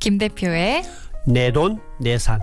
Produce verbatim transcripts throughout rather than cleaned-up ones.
김 대표의 내돈 내산.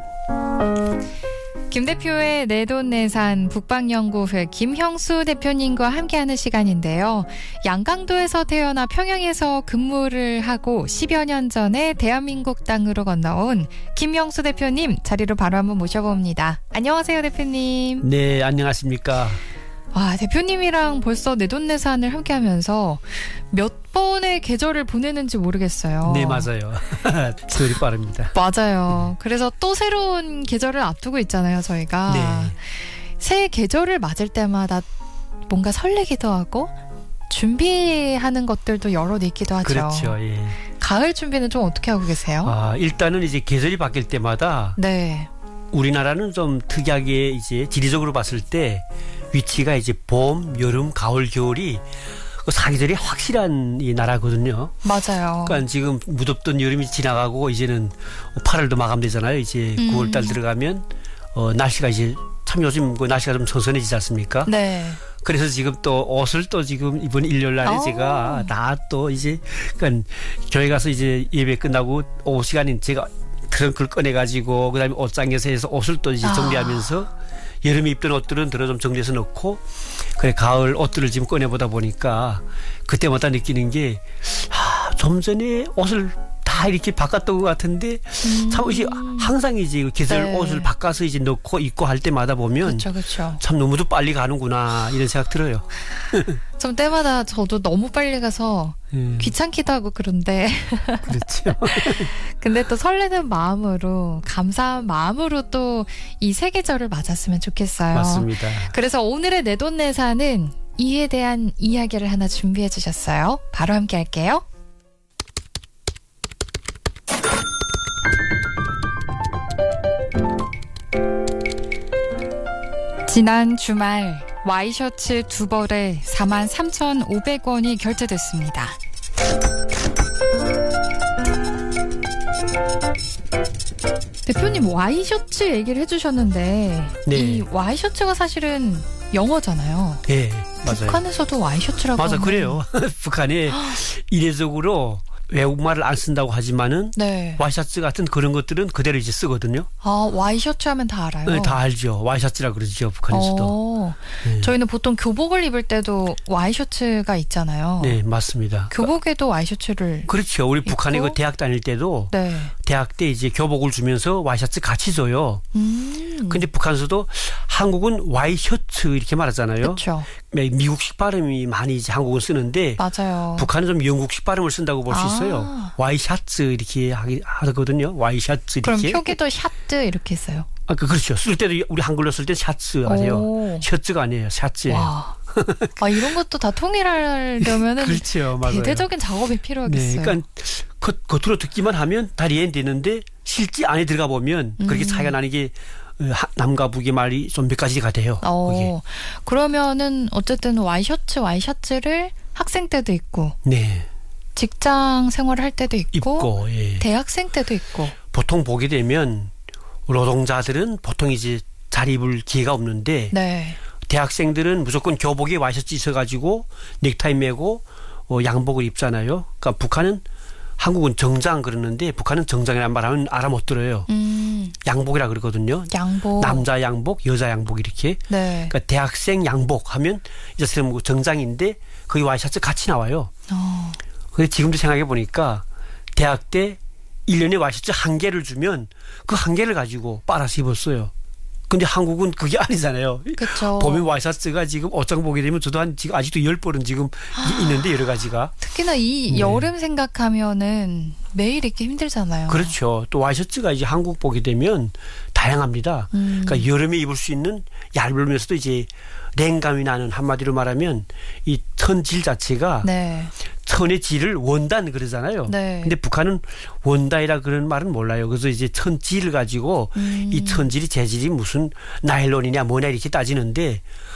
김 대표의 내돈내산 북방연구회 김형수 대표님과 함께하는 시간인데요. 양강도에서 태어나 평양에서 근무를 하고 십여 년 전에 대한민국 땅으로 건너온 김형수 대표님 자리로 바로 한번 모셔봅니다. 안녕하세요, 대표님. 네, 안녕하십니까. 와, 대표님이랑 벌써 내돈내산을 함께하면서 몇 번의 계절을 보내는지 모르겠어요. 네, 맞아요. 세월이 빠릅니다. 맞아요. 그래서 또 새로운 계절을 앞두고 있잖아요, 저희가. 네. 새 계절을 맞을 때마다 뭔가 설레기도 하고 준비하는 것들도 여럿 있기도 하죠. 그렇죠. 예. 가을 준비는 좀 어떻게 하고 계세요? 아, 일단은 이제 계절이 바뀔 때마다 네. 우리나라는 좀 특이하게 이제 지리적으로 봤을 때 위치가 이제 봄, 여름, 가을, 겨울이 그 사계절이 확실한 이 나라거든요. 맞아요. 그러니까 지금 무덥던 여름이 지나가고 이제는 팔월도 마감되잖아요. 이제 음. 구월달 들어가면 어, 날씨가 이제 참 요즘 그 날씨가 좀 선선해지지 않습니까? 네. 그래서 지금 또 옷을 또 지금 이번 일요일 날에 오. 제가 다 또 이제 그러니까 교회 가서 이제 예배 끝나고 오후 시간인 제가 트렁크를 꺼내가지고 그다음에 옷장에서 해서 옷을 또 이제 아. 정리하면서 여름에 입던 옷들은 들어 좀 정리해서 넣고 그래 가을 옷들을 지금 꺼내보다 보니까 그때마다 느끼는 게 아, 좀 전에 옷을 다 이렇게 바꿨던 것 같은데 음. 참 이제 항상 이제 계절 네. 옷을 바꿔서 이제 넣고 입고 할 때마다 보면 그렇죠, 그렇죠. 참 너무도 빨리 가는구나 이런 생각 들어요. 좀 때마다 저도 너무 빨리 가서 음. 귀찮기도 하고 그런데 그렇죠. 근데 또 설레는 마음으로 감사한 마음으로 또 이 새 계절을 맞았으면 좋겠어요. 맞습니다. 그래서 오늘의 내돈내산은 이에 대한 이야기를 하나 준비해 주셨어요. 바로 함께 할게요. 지난 주말 와이셔츠 두 벌에 사만 삼천오백 원이 결제됐습니다. 대표님 와이셔츠 얘기를 해주셨는데 네. 이 와이셔츠가 사실은 영어잖아요. 예, 맞아요. 북한에서도 와이셔츠라고 맞아, 하면 그래요. 북한에 이례적으로 외국말을 안 쓴다고 하지만은 네. 와이셔츠 같은 그런 것들은 그대로 이제 쓰거든요. 아, 와이셔츠 하면 다 알아요. 네, 다 알죠. 와이셔츠라 그러죠, 북한에서도. 어, 네. 저희는 보통 교복을 입을 때도 와이셔츠가 있잖아요. 네, 맞습니다. 교복에도 와이셔츠를 그렇죠. 우리 북한에 있고? 그 대학 다닐 때도 네. 대학 때 이제 교복을 주면서 와이셔츠 같이 줘요. 음. 근데 북한에서도 한국은 와이셔츠 이렇게 말하잖아요. 그렇죠. 미국식 발음이 많이 이제 한국은 쓰는데 맞아요. 북한은 좀 영국식 발음을 쓴다고 볼 수 아. 있어요. 와이셔츠 이렇게 하기 하거든요. 와이셔츠 그럼 이렇게. 표기도 샤츠 이렇게 써요. 아, 그 그렇죠. 쓸 때도 우리 한글로 쓸 때 샤츠 하세요. 오. 셔츠가 아니에요. 샤츠예요. 와. 아, 이런 것도 다 통일하려면은 그렇죠. 맞아요. 대대적인 작업이 필요하겠어요. 네, 그러니까 겉, 겉으로 듣기만 하면 다 이해는 되는데 실제 안에 들어가 보면 그렇게 음. 차이가 나는 게 남과 북의 말이 좀 몇 가지가 돼요. 어, 그게. 그러면은 어쨌든 와이셔츠, 와이셔츠를 학생 때도 있고 네. 직장 생활을 할 때도 있고, 입고 예. 대학생 때도 있고. 보통 보게 되면 노동자들은 보통 이제 잘 입을 기회가 없는데 네. 대학생들은 무조건 교복에 와이셔츠 있어가지고 넥타이 매고 어, 양복을 입잖아요. 그러니까 북한은 한국은 정장 그러는데 북한은 정장이라는 말하면 알아 못 들어요. 음, 양복이라 그러거든요. 양복. 남자 양복, 여자 양복 이렇게. 네. 그러니까 대학생 양복 하면 이제 사람 정장인데 거기 와이셔츠 같이 나와요. 어. 근데 지금도 생각해 보니까 대학 때 일 년에 와이셔츠 한 개를 주면 그 한 개를 가지고 빨아서 입었어요. 근데 한국은 그게 아니잖아요. 그렇죠. 봄에 와이셔츠가 지금 옷장 보게 되면 저도 한 지금 아직도 열 벌은 지금 있는데 여러 가지가. 특히나 이 네. 여름 생각하면은 매일 입기 힘들잖아요. 그렇죠. 또 와이셔츠가 이제 한국 보게 되면 다양합니다. 음. 그러니까 여름에 입을 수 있는 얇으면서도 이제 냉감이 나는 한마디로 말하면 이 천질 자체가 네. 천의 질을 원단 그러잖아요. 네. 근데 북한은 원단이라 그런 말은 몰라요. 그래서 이제 천질을 가지고 음. 이 천질이 재질이 무슨 나일론이냐 뭐냐 이렇게 따지는데